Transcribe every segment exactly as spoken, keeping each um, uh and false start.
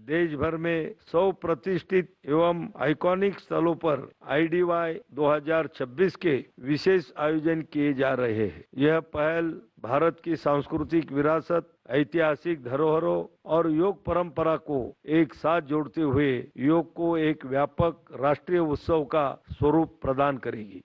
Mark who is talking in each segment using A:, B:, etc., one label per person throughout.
A: देश भर में सौ प्रतिष्ठित एवं आइकॉनिक स्थलों पर आई डी वाई दो हज़ार छब्बीस के विशेष आयोजन किए जा रहे हैं। यह पहल भारत की सांस्कृतिक विरासत, ऐतिहासिक धरोहरों और योग परंपरा को एक साथ जोड़ते हुए योग को एक व्यापक राष्ट्रीय उत्सव का स्वरूप प्रदान करेगी।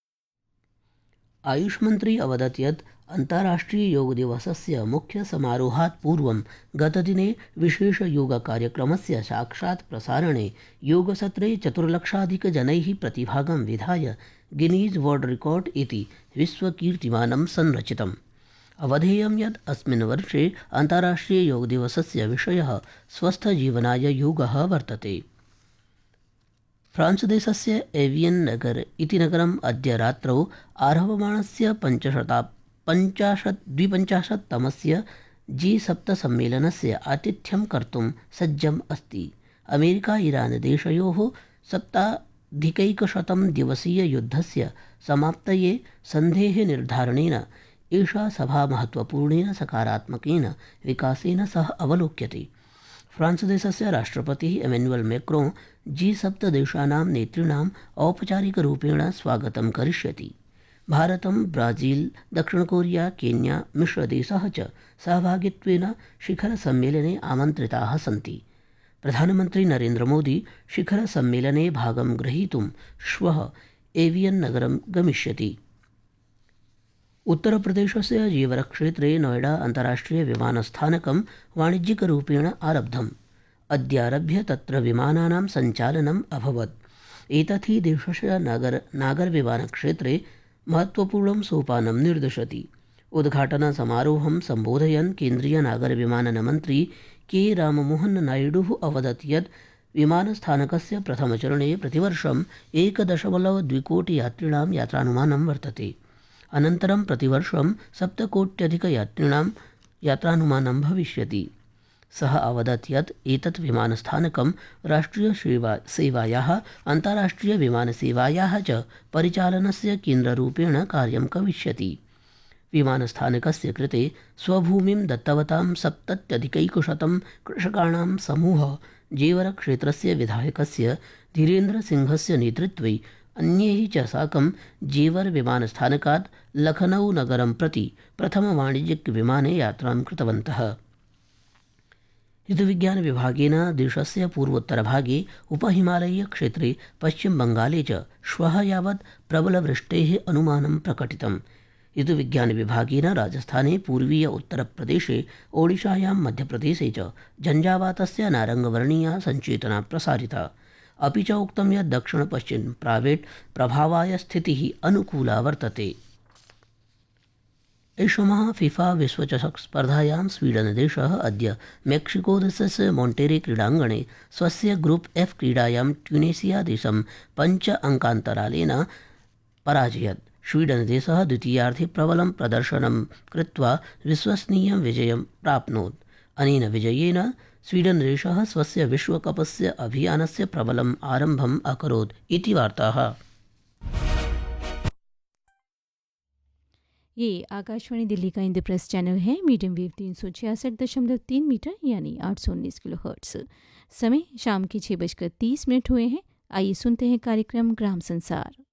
B: आयुष मंत्री अवदत् यत् अन्ताराष्ट्रिय योग दिवसस्य मुख्य समारोहात् पूर्वं गतदिने विशेष योग कार्यक्रमस्य साक्षात् प्रसारणे योगसत्रे चतुर्लक्षाधिकजनैः प्रतिभागं विधाय गिनीज वर्ल्ड रिकॉर्ड इति विश्वकीर्तिमानं संरचितम्। अवधेयं यत् अस्मिन् वर्षे अन्ताराष्ट्रिय योग दिवसस्य विषयः स्वस्थजीवनाय योगः वर्तते। फ्रांस देशस्य एवियन नगर इति नगरम् अद्य रात्रौ आरभमाणस्य पञ्चशता पञ्चाशत् द्विपञ्चाशत्तमस्य जी सप्त सम्मेलनस्य आतिथ्यं कर्तुं सज्जम् अस्ति। अमेरिका ईरान देशयोः सप्ताधिकैकशतं दिवसीय युद्धस्य समाप्तये सन्धेः निर्धारणेन एषा सभा महत्वपूर्णेन सकारात्मकेन विकासेन सह अवलोक्यते। फ्रांस देशस्य राष्ट्रपतिः एमेन्युएल मैक्रों जी सप्त देशानां नेतॄणाम् औपचारिकरूपेण स्वागतं करिष्यति। भारतं, ब्राजील, दक्षिणकोरिया, केन्या मिश्रदेशः च सहभागित्वेन शिखरसम्मेलने आमन्त्रिताः सन्ति। प्रधानमन्त्री नरेन्द्रमोदी शिखरसम्मेलने भागं ग्रहीतुं श्वः एवियन नगरं गमिष्यति। उत्तरप्रदेशस्य जीवरक्षेत्रे नोएडा अन्ताराष्ट्रिय विमानस्थानकं वाणिज्यिकरूपेण आरब्धम्। अद्यारभ्य तत्र विमानानां सञ्चालनम् अभवत्। एतत् हि देशस्य नागर नागरविमानक्षेत्रे महत्वपूर्णं सोपानं निर्दिशति। उद्घाटनसमारोहं सम्बोधयन् केन्द्रीय नागरविमाननमन्त्री के राममोहन नायडुः अवदत् यत् विमानस्थानकस्य प्रथमचरणे प्रतिवर्षम् एकदशमलव द्विकोटियात्रिणां यात्रानुमानं वर्तते। अनन्तरं प्रतिवर्षं सप्तकोट्यधिकयात्रिणां यात्रानुमानं भविष्यति। सः अवदत् यत् एतत् विमानस्थानकं राष्ट्रियसेवा सेवायाः अन्ताराष्ट्रिय विमानसेवायाः च परिचालनस्य केन्द्ररूपेण कार्यं करिष्यति। विमानस्थानकस्य कृते स्वभूमिं दत्तवतां सप्तत्यधिकैकशतं कृषकाणां समूहः जेवरक्षेत्रस्य विधायकस्य धीरेन्द्रसिंहस्य नेतृत्वे अन्यैः च साकं जेवर विमानस्थानकात् लखनऊ नगरं प्रति प्रथमवाणिज्यिकविमाने यात्रां कृतवन्तः। ऋतुविज्ञानविभागेन देशस्य पूर्वोत्तरभागे उपहिमालयीयक्षेत्रे पश्चिमबङ्गाले च श्वः यावत् प्रबलवृष्टेः अनुमानं प्रकटितम्। ऋतुविज्ञानविभागेन राजस्थाने पूर्वीय उत्तरप्रदेशे ओडिशायां मध्यप्रदेशे च झञ्झावातस्य नारङ्गवर्णीया सञ्चेतना प्रसारिता। अपि च उक्तं यत् दक्षिणपश्चिम प्रावेट् प्रभावाय स्थितिः अनुकूला वर्तते। ऐषमः फिफा विश्वचषक स्पर्धायां स्वीडनदेशः अद्य मेक्सिकोदेशस्य मोन्टेरे क्रीडाङ्गणे स्वस्य ग्रुप एफ क्रीडायां ट्यूनेशिया देशं पञ्च अङ्कान्तरालेन पराजयत्। स्वीडनदेशः द्वितीयार्धे प्रबलं प्रदर्शनं कृत्वा विश्वसनीयं विजयं प्राप्नोत्। अनेन विजयेन स्वीडनदेशः स्वस्य विश्वकपस्य अभियानस्य प्रबलम् आरम्भम् अकरोत् इति वार्ताः।
C: ये आकाशवाणी दिल्ली का इंद्रप्रस्थ चैनल है। मीडियम वेव तीन सौ छियासठ दशमलव तीन मीटर यानी आठ सौ उन्नीस किलो हर्ट्स। समय शाम के छः बजकर तीस मिनट हुए हैं। आइए सुनते हैं कार्यक्रम ग्राम संसार।